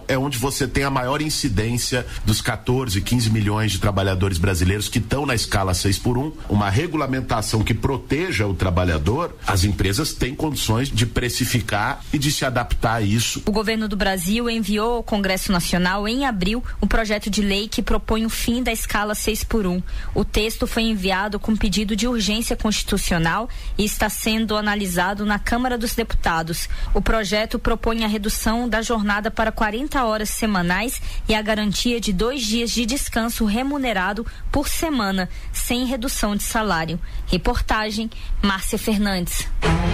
é onde você tem a maior incidência dos 14, 15 milhões de trabalhadores brasileiros que estão na escala 6x1, uma regulamentação que proteja o trabalhador, as empresas têm condições de precificar e de se adaptar a isso. O governo do Brasil enviou ao Congresso Nacional em abril um projeto de lei que propõe o fim da escala 6x1. O texto foi enviado com pedido de urgência constitucional e está sendo analisado na Câmara dos Deputados. O projeto propõe a redução da jornada para 40 horas semanais e a garantia de 2 dias de descanso remunerado por semana, sem redução de salário. Reportagem, Márcia Fernandes.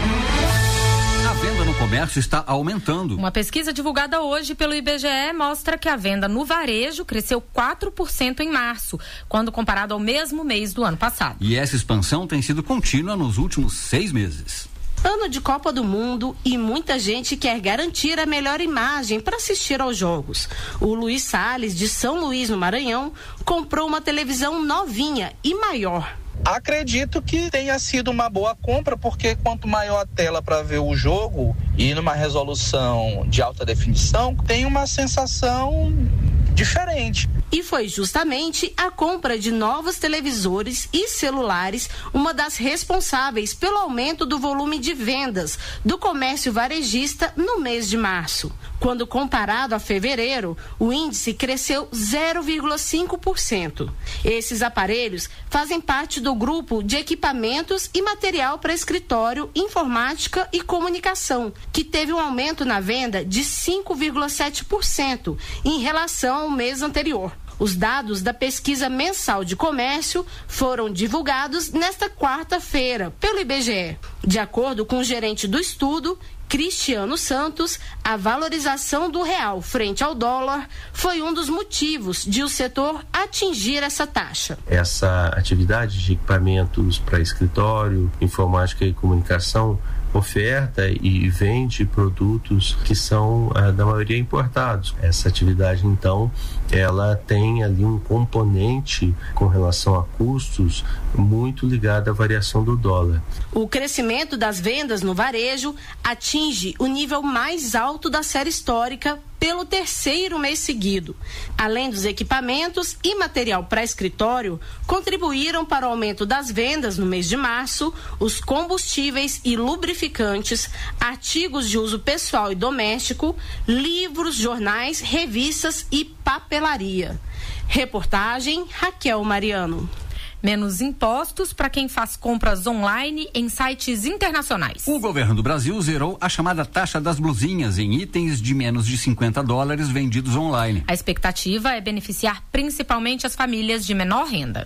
A venda no comércio está aumentando. Uma pesquisa divulgada hoje pelo IBGE mostra que a venda no varejo cresceu 4% em março, quando comparado ao mesmo mês do ano passado. E essa expansão tem sido contínua nos últimos 6 meses. Ano de Copa do Mundo e muita gente quer garantir a melhor imagem para assistir aos jogos. O Luiz Salles, de São Luís, no Maranhão, comprou uma televisão novinha e maior. Acredito que tenha sido uma boa compra, porque quanto maior a tela para ver o jogo e numa resolução de alta definição, tem uma sensação diferente. E foi justamente a compra de novos televisores e celulares uma das responsáveis pelo aumento do volume de vendas do comércio varejista no mês de março. Quando comparado a fevereiro, o índice cresceu 0,5%. Esses aparelhos fazem parte do grupo de equipamentos e material para escritório, informática e comunicação, que teve um aumento na venda de 5,7% em relação ao mês anterior. Os dados da pesquisa mensal de comércio foram divulgados nesta quarta-feira pelo IBGE. De acordo com o gerente do estudo, Cristiano Santos, a valorização do real frente ao dólar foi um dos motivos de o setor atingir essa taxa. Essa atividade de equipamentos para escritório, informática e comunicação oferta e vende produtos que são, da maioria, importados. Essa atividade, então, ela tem ali um componente com relação a custos muito ligado à variação do dólar. O crescimento das vendas no varejo atinge o nível mais alto da série histórica pelo terceiro mês seguido. Além dos equipamentos e material para escritório, contribuíram para o aumento das vendas no mês de março os combustíveis e lubrificantes, artigos de uso pessoal e doméstico, livros, jornais, revistas e papelaria. Reportagem, Raquel Mariano. Menos impostos para quem faz compras online em sites internacionais. O governo do Brasil zerou a chamada taxa das blusinhas em itens de menos de $50 vendidos online. A expectativa é beneficiar principalmente as famílias de menor renda.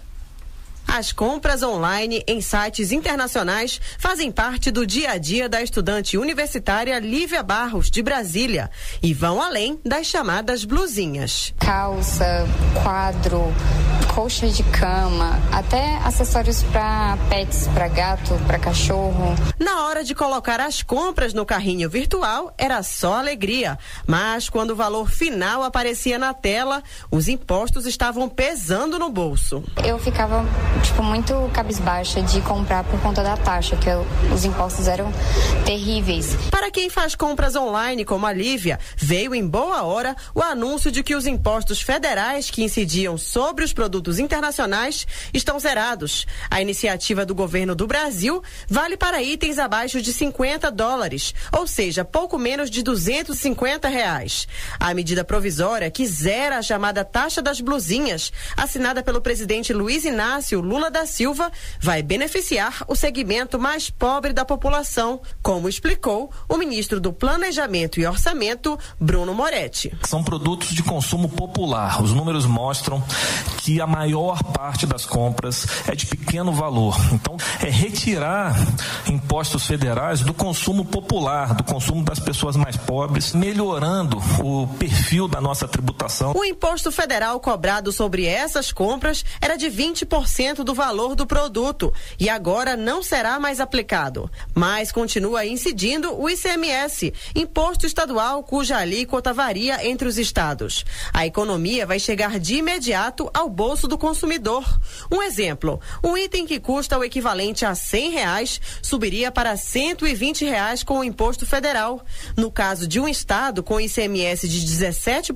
As compras online em sites internacionais fazem parte do dia a dia da estudante universitária Lívia Barros, de Brasília, e vão além das chamadas blusinhas. Calça, quadro, colcha de cama, até acessórios para pets, para gato, para cachorro. Na hora de colocar as compras no carrinho virtual, era só alegria. Mas quando o valor final aparecia na tela, os impostos estavam pesando no bolso. Eu ficava muito cabisbaixa de comprar por conta da taxa, que os impostos eram terríveis. Para quem faz compras online como a Lívia, veio em boa hora o anúncio de que os impostos federais que incidiam sobre os produtos internacionais estão zerados. A iniciativa do governo do Brasil vale para itens abaixo de $50, ou seja, pouco menos de R$250. A medida provisória que zera a chamada taxa das blusinhas, assinada pelo presidente Luiz Inácio Lula da Silva, vai beneficiar o segmento mais pobre da população, como explicou o ministro do Planejamento e Orçamento, Bruno Moretti. São produtos de consumo popular. Os números mostram que a maior parte das compras é de pequeno valor. Então, é retirar impostos federais do consumo popular, do consumo das pessoas mais pobres, melhorando o perfil da nossa tributação. O imposto federal cobrado sobre essas compras era de 20% do valor do produto e agora não será mais aplicado. Mas continua incidindo o ICMS, imposto estadual cuja alíquota varia entre os estados. A economia vai chegar de imediato ao bolso do consumidor. Um exemplo, um item que custa o equivalente a R$100 subiria para R$120 com o imposto federal. No caso de um estado com ICMS de 17%,